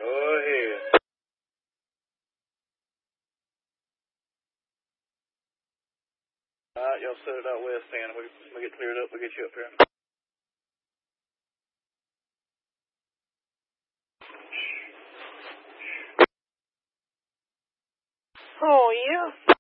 ahead. Alright, y'all set it out west end. We get cleared up, we'll get you up here. Oh, yeah.